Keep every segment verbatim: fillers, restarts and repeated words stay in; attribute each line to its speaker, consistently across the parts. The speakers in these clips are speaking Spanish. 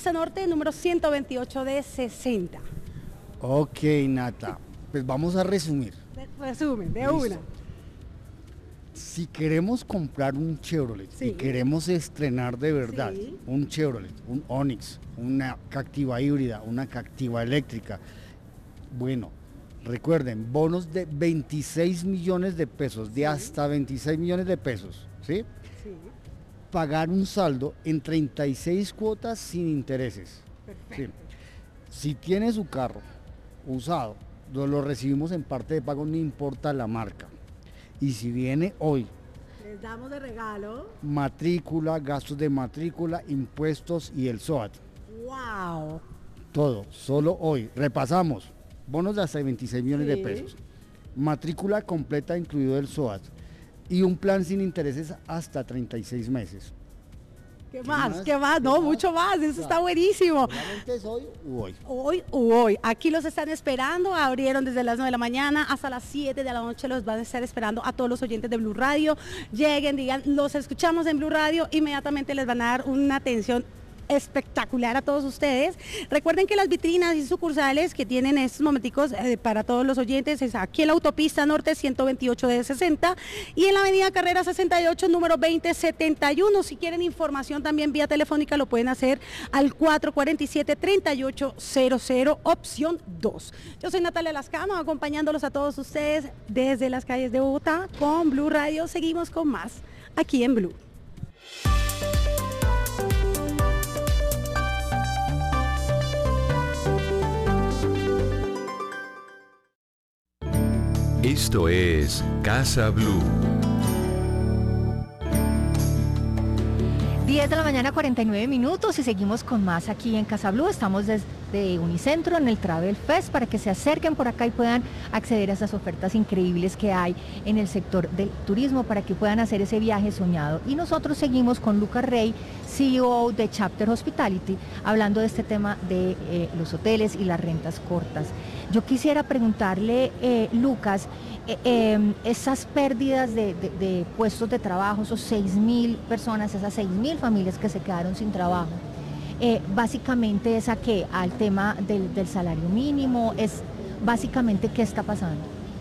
Speaker 1: autopista norte, número ciento veintiocho de sesenta.
Speaker 2: Ok, Nata, pues vamos a resumir.
Speaker 1: Resumen, de
Speaker 2: Listo.
Speaker 1: una.
Speaker 2: Si queremos comprar un Chevrolet
Speaker 1: Sí.
Speaker 2: y queremos estrenar de verdad
Speaker 1: Sí.
Speaker 2: un Chevrolet, un Onix, una Captiva híbrida, una Captiva eléctrica, bueno, recuerden, bonos de veintiséis millones de pesos, de
Speaker 1: Sí.
Speaker 2: hasta veintiséis millones de pesos, ¿sí?
Speaker 1: Sí.
Speaker 2: Pagar un saldo en treinta y seis cuotas sin intereses.
Speaker 1: Perfecto.
Speaker 2: Sí. Si tiene su carro usado, lo, lo recibimos en parte de pago, no importa la marca. Y si viene hoy,
Speaker 1: Les damos de regalo.
Speaker 2: matrícula, gastos de matrícula, impuestos y el S O A T.
Speaker 1: ¡Wow!
Speaker 2: Todo, solo hoy. Repasamos. Bonos de hasta veintiséis millones
Speaker 1: Sí.
Speaker 2: de pesos. Matrícula completa incluido el S O A T. Y un plan sin intereses hasta treinta y seis meses.
Speaker 1: ¿Qué,
Speaker 2: ¿Qué
Speaker 1: más?
Speaker 2: más?
Speaker 1: ¿Qué más?
Speaker 2: ¿Qué
Speaker 1: No,
Speaker 2: más?
Speaker 1: mucho más. Eso
Speaker 2: Claro.
Speaker 1: está buenísimo.
Speaker 2: Solamente es hoy u hoy.
Speaker 1: Hoy u hoy. Aquí los están esperando. Abrieron desde las nueve de la mañana hasta las siete de la noche. Los van a estar esperando a todos los oyentes de Blue Radio. Lleguen, digan, los escuchamos en Blue Radio. Inmediatamente les van a dar una atención espectacular a todos ustedes. Recuerden que las vitrinas y sucursales que tienen estos momenticos eh, para todos los oyentes es aquí en la autopista norte ciento veintiocho de sesenta y en la avenida Carrera sesenta y ocho número veinte setenta y uno. Si quieren información también vía telefónica lo pueden hacer al cuatro cuatro siete, tres ocho cero cero opción dos. Yo soy Natalia Lascano acompañándolos a todos ustedes desde las calles de Bogotá con Blue Radio. Seguimos con más aquí en Blue.
Speaker 3: Esto es Casa Blue.
Speaker 4: diez de la mañana, cuarenta y nueve minutos y seguimos con más aquí en Casa Blue. Estamos desde Unicentro en el Travel Fest para que se acerquen por acá y puedan acceder a esas ofertas increíbles que hay en el sector del turismo para que puedan hacer ese viaje soñado. Y nosotros seguimos con Lucas Rey, C E O de Chapter Hospitality, hablando de este tema de eh, los hoteles y las rentas cortas. Yo quisiera preguntarle, eh, Lucas, eh, eh, esas pérdidas de, de, de puestos de trabajo, esos seis mil personas, esas seis mil familias que se quedaron sin trabajo, eh, básicamente es a qué, al tema del, del salario mínimo, es básicamente qué está pasando.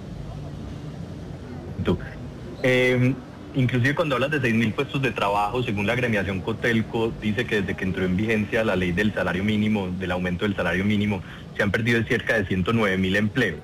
Speaker 5: Tú. Eh, inclusive cuando hablas de seis mil puestos de trabajo, según la agremiación Cotelco, dice que desde que entró en vigencia la ley del salario mínimo, del aumento del salario mínimo, se han perdido cerca de ciento nueve mil empleos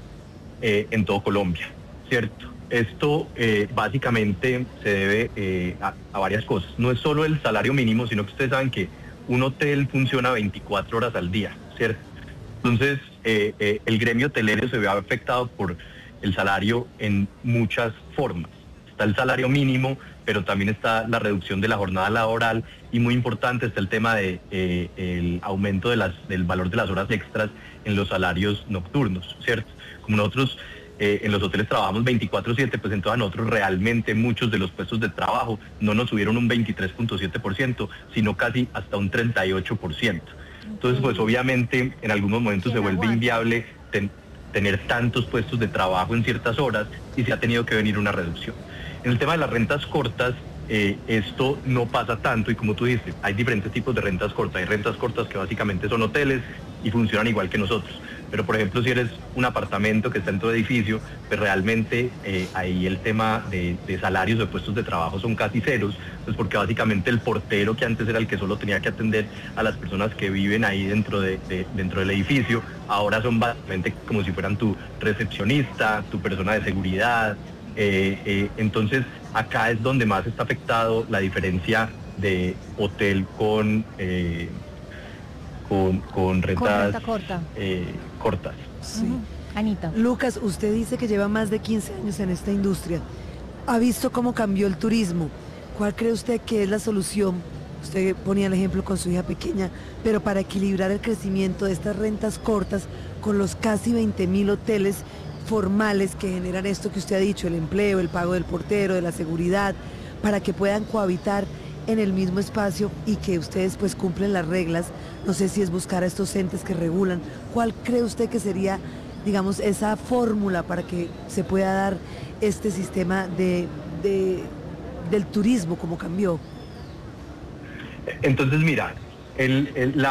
Speaker 5: eh, en todo Colombia, ¿cierto? Esto eh, básicamente se debe eh, a, a varias cosas. No es solo el salario mínimo, sino que ustedes saben que un hotel funciona veinticuatro horas al día, ¿cierto? Entonces, eh, eh, el gremio hotelero se ve afectado por el salario en muchas formas. Está el salario mínimo, pero también está la reducción de la jornada laboral y muy importante está el tema de eh, el aumento de las, del valor de las horas extras en los salarios nocturnos, ¿cierto? Como nosotros eh, en los hoteles trabajamos veinticuatro siete, pues entonces a nosotros realmente muchos de los puestos de trabajo no nos subieron un veintitrés punto siete por ciento, sino casi hasta un treinta y ocho por ciento. Entonces, pues obviamente en algunos momentos se vuelve inviable ten, tener tantos puestos de trabajo en ciertas horas y se ha tenido que venir una reducción. En el tema de las rentas cortas, eh, esto no pasa tanto y como tú dices, hay diferentes tipos de rentas cortas. Hay rentas cortas que básicamente son hoteles y funcionan igual que nosotros. Pero por ejemplo, si eres un apartamento que está dentro de edificio, pues realmente eh, ahí el tema de, de salarios o de puestos de trabajo son casi ceros, pues porque básicamente el portero que antes era el que solo tenía que atender a las personas que viven ahí dentro, de, de, dentro del edificio, ahora son básicamente como si fueran tu recepcionista, tu persona de seguridad. Eh, eh, entonces acá es donde más está afectado la diferencia de hotel con eh, con, con rentas
Speaker 4: Con renta corta.
Speaker 5: Eh, cortas.
Speaker 6: Sí.
Speaker 4: Uh-huh. Anita.
Speaker 6: Lucas, usted dice que lleva más de quince años en esta industria. ¿Ha visto cómo cambió el turismo? ¿Cuál cree usted que es la solución? Usted ponía el ejemplo con su hija pequeña, pero para equilibrar el crecimiento de estas rentas cortas con los casi veinte mil hoteles formales que generan esto que usted ha dicho, el empleo, el pago del portero, de la seguridad, para que puedan cohabitar en el mismo espacio y que ustedes pues cumplen las reglas. No sé si es buscar a estos entes que regulan. ¿Cuál cree usted que sería, digamos, esa fórmula para que se pueda dar este sistema de, de del turismo como cambió?
Speaker 5: Entonces mira, el, el, la